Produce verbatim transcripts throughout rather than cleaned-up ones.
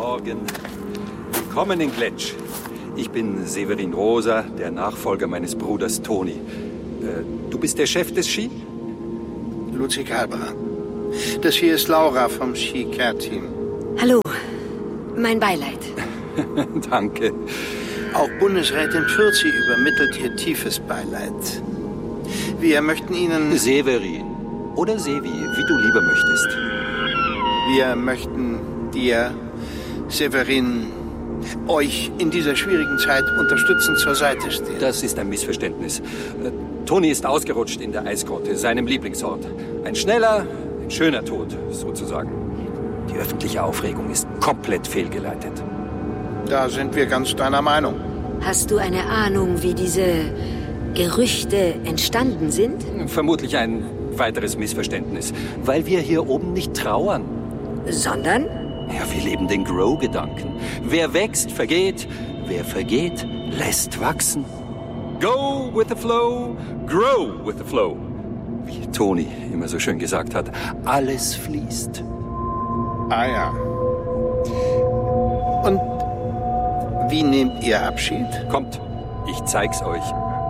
Morgen. Willkommen in Gletsch. Ich bin Severin Rosa, der Nachfolger meines Bruders Toni. Äh, du bist der Chef des Ski? Luzi Kalberer. Das hier ist Laura vom Ski-Care-Team. Hallo, mein Beileid. Danke. Auch Bundesrätin Fürzi übermittelt ihr tiefes Beileid. Wir möchten Ihnen... Severin oder Sevi, wie du lieber möchtest. Wir möchten dir, Severin, euch in dieser schwierigen Zeit unterstützend zur Seite stehen. Das ist ein Missverständnis. Äh, Toni ist ausgerutscht in der Eisgrotte, seinem Lieblingsort. Ein schneller, ein schöner Tod, sozusagen. Die öffentliche Aufregung ist komplett fehlgeleitet. Da sind wir ganz deiner Meinung. Hast du eine Ahnung, wie diese Gerüchte entstanden sind? Vermutlich ein weiteres Missverständnis, weil wir hier oben nicht trauern. Sondern? Ja, wir leben den Grow-Gedanken. Wer wächst, vergeht. Wer vergeht, lässt wachsen. Go with the flow, grow with the flow. Wie Toni immer so schön gesagt hat, alles fließt. Ah ja. Und wie nehmt ihr Abschied? Kommt, ich zeig's euch.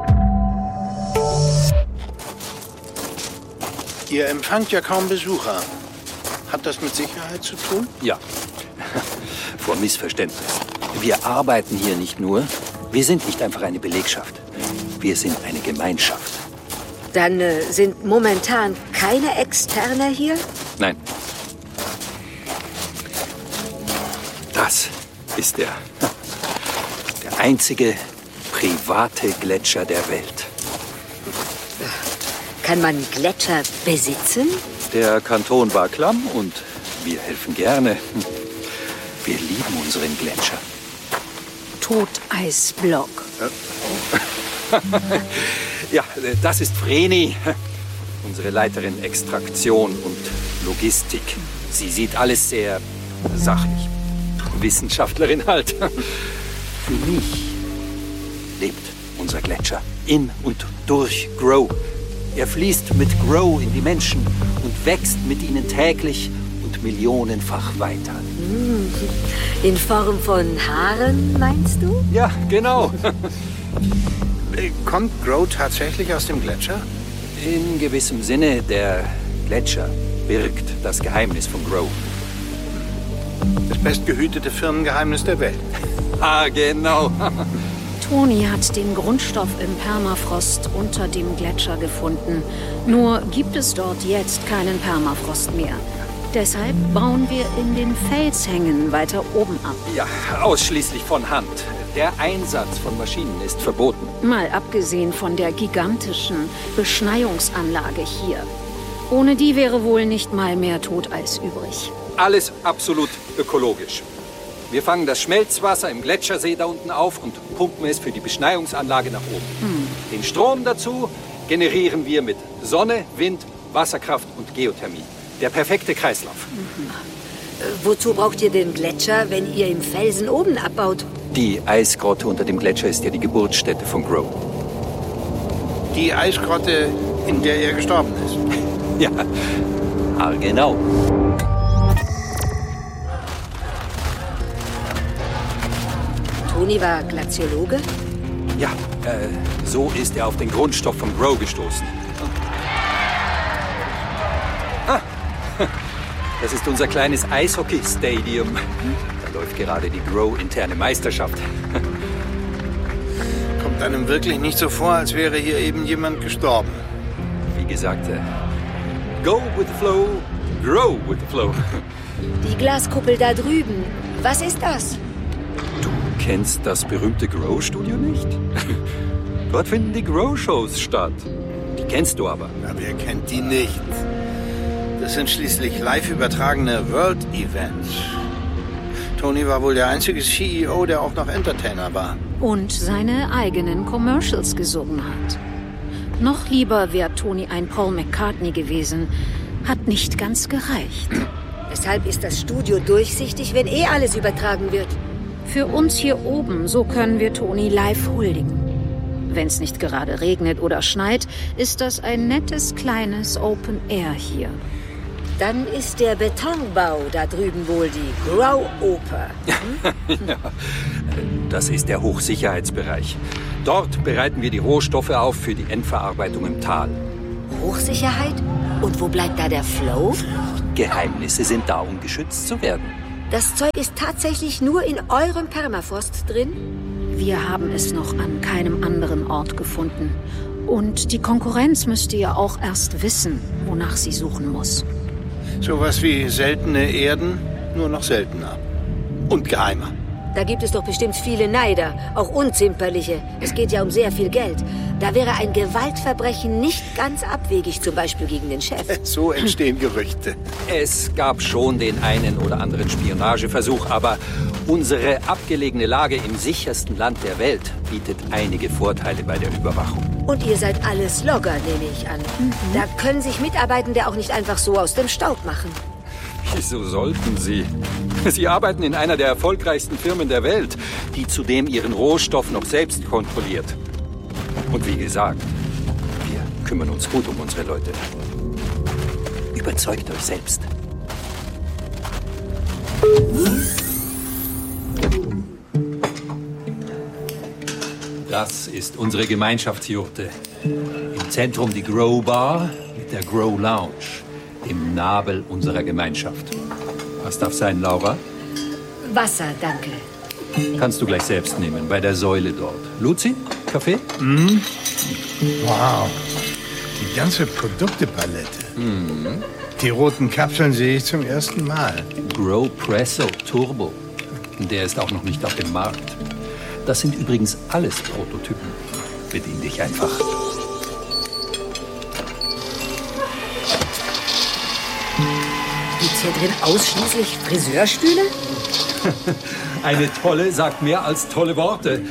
Ihr empfangt ja kaum Besucher. Hat das mit Sicherheit zu tun? Ja, vor Missverständnis. Wir arbeiten hier nicht nur. Wir sind nicht einfach eine Belegschaft. Wir sind eine Gemeinschaft. Dann äh, sind momentan keine Externe hier? Nein. Das ist der, der einzige private Gletscher der Welt. Kann man Gletscher besitzen? Der Kanton war klamm und wir helfen gerne. Wir lieben unseren Gletscher. Toteisblock. Ja, das ist Vreni, unsere Leiterin Extraktion und Logistik. Sie sieht alles sehr sachlich. Wissenschaftlerin halt. Für mich lebt unser Gletscher in und durch Grow. Er fließt mit Grow in die Menschen und wächst mit ihnen täglich und millionenfach weiter. In Form von Haaren, meinst du? Ja, genau. Kommt Grow tatsächlich aus dem Gletscher? In gewissem Sinne, der Gletscher birgt das Geheimnis von Grow. Das bestgehütete Firmengeheimnis der Welt. Ah, genau. Toni hat den Grundstoff im Permafrost unter dem Gletscher gefunden. Nur gibt es dort jetzt keinen Permafrost mehr. Deshalb bauen wir in den Felshängen weiter oben ab. Ja, ausschließlich von Hand. Der Einsatz von Maschinen ist verboten. Mal abgesehen von der gigantischen Beschneiungsanlage hier. Ohne die wäre wohl nicht mal mehr Toteis übrig. Alles absolut ökologisch. Wir fangen das Schmelzwasser im Gletschersee da unten auf und pumpen es für die Beschneiungsanlage nach oben. Hm. Den Strom dazu generieren wir mit Sonne, Wind, Wasserkraft und Geothermie. Der perfekte Kreislauf. Mhm. Äh, wozu braucht ihr den Gletscher, wenn ihr im Felsen oben abbaut? Die Eisgrotte unter dem Gletscher ist ja die Geburtsstätte von Grow. Die Eisgrotte, in der er gestorben ist. Ja, ah, genau. Toni war Glaziologe? Ja, äh, so ist er auf den Grundstoff von Grow gestoßen. Ah, das ist unser kleines Eishockey-Stadium. Da läuft gerade die Grow-interne Meisterschaft. Kommt einem wirklich nicht so vor, als wäre hier eben jemand gestorben. Wie gesagt, äh, go with the flow, grow with the flow. Die Glaskuppel da drüben, was ist das? Du kennst das berühmte Grow-Studio nicht? Dort finden die Grow-Shows statt. Die kennst du aber. Na, wer kennt die nicht? Das sind schließlich live übertragene World-Events. Toni war wohl der einzige C E O, der auch noch Entertainer war. Und seine eigenen Commercials gesungen hat. Noch lieber wäre Toni ein Paul McCartney gewesen. Hat nicht ganz gereicht. Weshalb ist das Studio durchsichtig, wenn eh alles übertragen wird? Für uns hier oben, so können wir Toni live huldigen. Wenn es nicht gerade regnet oder schneit, ist das ein nettes, kleines Open Air hier. Dann ist der Betonbau da drüben wohl die Grow-Oper. Hm? Ja, das ist der Hochsicherheitsbereich. Dort bereiten wir die Rohstoffe auf für die Endverarbeitung im Tal. Hochsicherheit? Und wo bleibt da der Flow? Geheimnisse sind da, um geschützt zu werden. Das Zeug ist tatsächlich nur in eurem Permafrost drin? Wir haben es noch an keinem anderen Ort gefunden. Und die Konkurrenz müsste ja auch erst wissen, wonach sie suchen muss. Sowas wie seltene Erden, nur noch seltener. Und geheimer. Da gibt es doch bestimmt viele Neider, auch unzimperliche. Es geht ja um sehr viel Geld. Da wäre ein Gewaltverbrechen nicht ganz abwegig, zum Beispiel gegen den Chef. So entstehen Gerüchte. Es gab schon den einen oder anderen Spionageversuch, aber unsere abgelegene Lage im sichersten Land der Welt bietet einige Vorteile bei der Überwachung. Und ihr seid alles Logger, nehme ich an. Mhm. Da können sich Mitarbeitende auch nicht einfach so aus dem Staub machen. Wieso sollten sie? Sie arbeiten in einer der erfolgreichsten Firmen der Welt, die zudem ihren Rohstoff noch selbst kontrolliert. Und wie gesagt, wir kümmern uns gut um unsere Leute. Überzeugt euch selbst. Das ist unsere Gemeinschaftsjurte. Im Zentrum die Grow Bar mit der Grow Lounge, im Nabel unserer Gemeinschaft. Was darf sein, Laura? Wasser, danke. Kannst du gleich selbst nehmen, bei der Säule dort. Luzi, Kaffee? Mhm. Wow, die ganze Produktepalette. Mhm. Die roten Kapseln sehe ich zum ersten Mal. Grow Presso Turbo. Der ist auch noch nicht auf dem Markt. Das sind übrigens alles Prototypen. Bedien dich einfach. Gibt's hier drin ausschließlich Friseurstühle? Eine tolle sagt mehr als tolle Worte.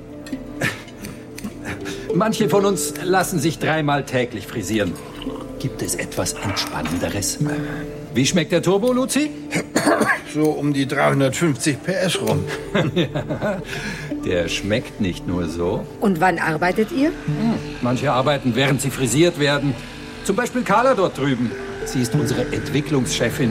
Manche von uns lassen sich dreimal täglich frisieren. Gibt es etwas Entspannenderes? Wie schmeckt der Turbo, Luzi? So um die dreihundertfünfzig P S rum. Ja, der schmeckt nicht nur so. Und wann arbeitet ihr? Hm, manche arbeiten, während sie frisiert werden. Zum Beispiel Carla dort drüben. Sie ist unsere Entwicklungschefin.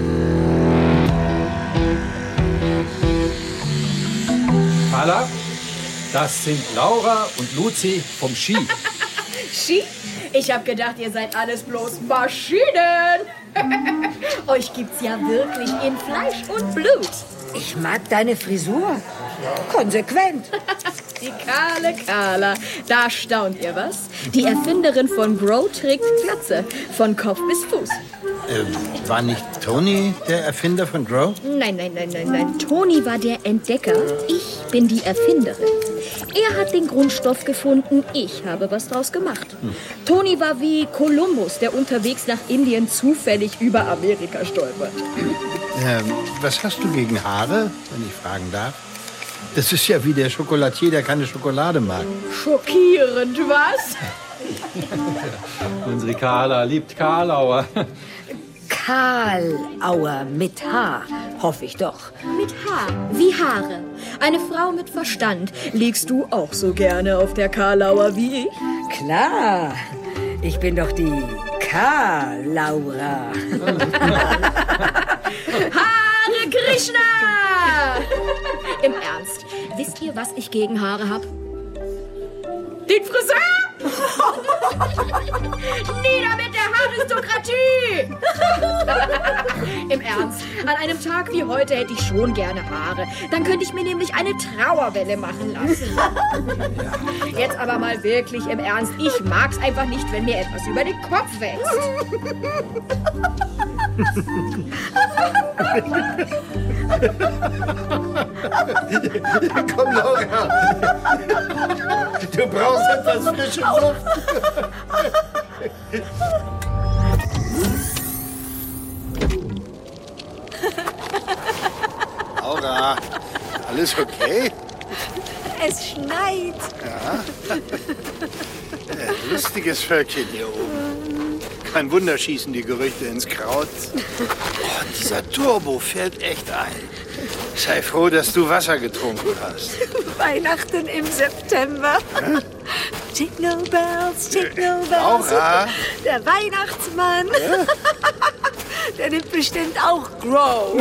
Carla, das sind Laura und Luzi vom Ski. Ski? Ich hab gedacht, ihr seid alles bloß Maschinen. Euch gibt's ja wirklich in Fleisch und Blut. Ich mag deine Frisur. Konsequent. Die kahle Carla. Da staunt ihr was? Die Erfinderin von Grow trägt Glatze. Von Kopf bis Fuß. Äh, war nicht Tony der Erfinder von Grow? Nein, nein, nein, nein, nein. Tony war der Entdecker. Ich bin die Erfinderin. Er hat den Grundstoff gefunden. Ich habe was draus gemacht. Hm. Tony war wie Kolumbus, der unterwegs nach Indien zufällig über Amerika stolpert. Ähm, was hast du gegen Haare, wenn ich fragen darf? Das ist ja wie der Schokolatier, der keine Schokolade mag. Schockierend, was? Unsere Carla liebt Karlauer. Karlauer mit H, hoffe ich doch. Mit H, wie Haare. Eine Frau mit Verstand. Liegst du auch so gerne auf der Karlauer wie ich? Klar, ich bin doch die Karlaura. Hare Krishna! Im Ernst, wisst ihr, was ich gegen Haare hab? Den Friseur! Nieder mit der Haaristokratie! Im Ernst, an einem Tag wie heute hätte ich schon gerne Haare. Dann könnte ich mir nämlich eine Trauerwelle machen lassen. Jetzt aber mal wirklich im Ernst. Ich mag's einfach nicht, wenn mir etwas über den Kopf wächst. Komm, Laura. Du brauchst etwas frische Luft. Laura, alles okay? Es schneit. Ja. Äh, lustiges Völkchen hier oben. Kein Wunder schießen die Gerüchte ins Kraut. Oh, dieser Turbo fährt echt ein. Sei froh, dass du Wasser getrunken hast. Weihnachten im September. Hä? Jingle Bells, Jingle Bells. Laura. Der Weihnachtsmann. Ja? Der nimmt bestimmt auch Grow.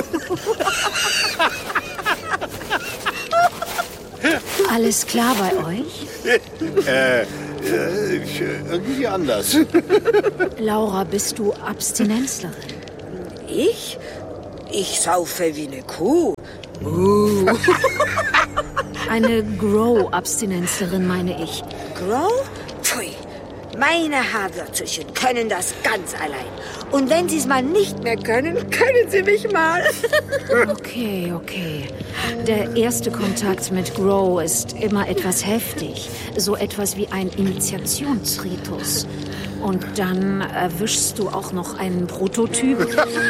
Alles klar bei euch? äh, äh, irgendwie anders. Laura, bist du Abstinenzlerin? Ich? Ich saufe wie eine Kuh. Uh. Eine Grow-Abstinenzlerin, meine ich. Grow? Pfui. Meine Haarwürzelchen können das ganz allein. Und wenn sie es mal nicht mehr können, können sie mich mal. Okay, okay. Der erste Kontakt mit Grow ist immer etwas heftig. So etwas wie ein Initiationsritus. Und dann erwischst du auch noch einen Prototyp.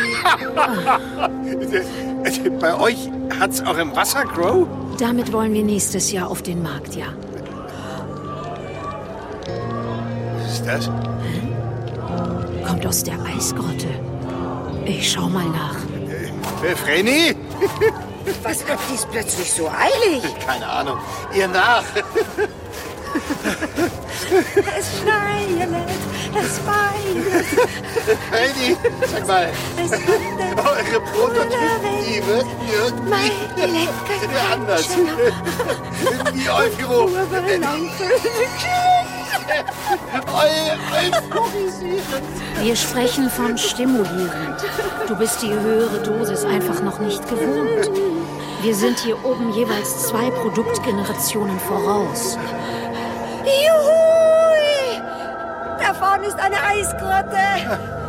Bei euch hat's auch im Wasser Grow? Damit wollen wir nächstes Jahr auf den Markt, ja. Was ist das? Kommt aus der Eisgrotte. Ich schau mal nach. Äh, Vreni? Was hat dies plötzlich so eilig? Keine Ahnung. Ihr nach. Es schneit, es weinet. Vreni, sag mal. Es wandert Eure Prototypen, die wird mein irgendwie lecker anders. Wie Euphyro. Euphorisierend. Wir sprechen von stimulierend. Du bist die höhere Dosis einfach noch nicht gewohnt. Wir sind hier oben jeweils zwei Produktgenerationen voraus. Juhu! Da vorne ist eine Eisgrotte.